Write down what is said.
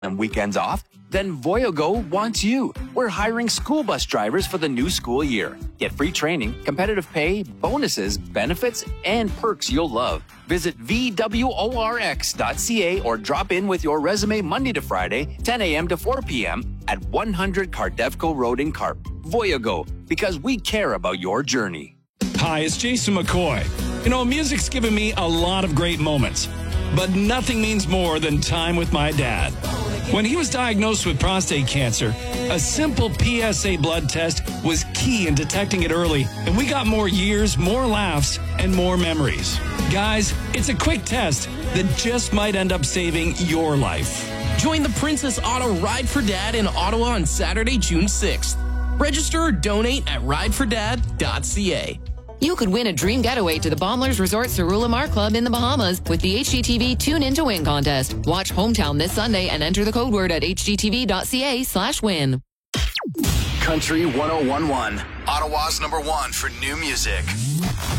and weekends off? Then Voyogo wants you. We're hiring school bus drivers for the new school year. Get free training, competitive pay, bonuses, benefits, and perks you'll love. Visit VWORX.ca or drop in with your resume Monday to Friday, 10 a.m. to 4 p.m. at 100 Cardevco Road in Carp. Voyogo, because we care about your journey. Hi, it's Jason McCoy. You know, music's given me a lot of great moments, but nothing means more than time with my dad. When he was diagnosed with prostate cancer, a simple PSA blood test was key in detecting it early, and we got more years, more laughs, and more memories. Guys, it's a quick test that just might end up saving your life. Join the Princess Auto Ride for Dad in Ottawa on Saturday, June 6th. Register or donate at ridefordad.ca. You could win a dream getaway to the Bombers Resort Cerullo Club in the Bahamas with the HGTV Tune In to Win contest. Watch Hometown this Sunday and enter the code word at hgtv.ca/win. Country 101.1, Ottawa's #1 for new music.